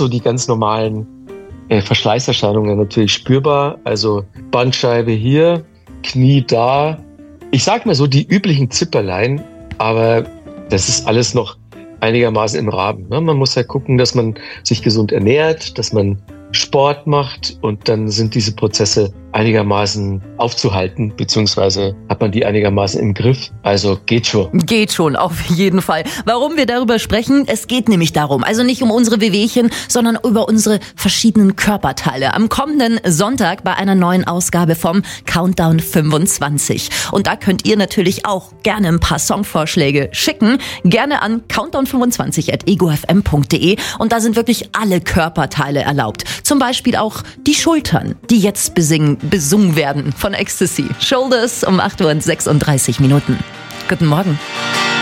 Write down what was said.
so die ganz normalen Verschleißerscheinungen natürlich spürbar. Also Bandscheibe hier, Knie da. Ich sag mal so die üblichen Zipperlein, aber das ist alles noch einigermaßen im Rahmen. Ne? Man muss ja gucken, dass man sich gesund ernährt, dass man Sport macht und dann sind diese Prozesse einigermaßen aufzuhalten, beziehungsweise hat man die einigermaßen im Griff. Also geht schon. Geht schon, auf jeden Fall. Warum wir darüber sprechen? Es geht nämlich darum, also nicht um unsere Wehwehchen, sondern über unsere verschiedenen Körperteile. Am kommenden Sonntag bei einer neuen Ausgabe vom Countdown 25. Und da könnt ihr natürlich auch gerne ein paar Songvorschläge schicken. Gerne an countdown25@egofm.de. Und da sind wirklich alle Körperteile erlaubt. Zum Beispiel auch die Schultern, die jetzt besungen werden von Ecstasy. Shoulders um 8:36 Uhr. Guten Morgen.